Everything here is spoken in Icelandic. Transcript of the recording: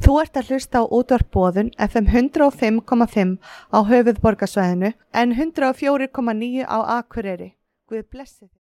Þú ert að hlusta á útvarp Boðun FM 105,5 á höfuðborgarsvæðinu en 104,9 á Akureyri. Guð blessi þig.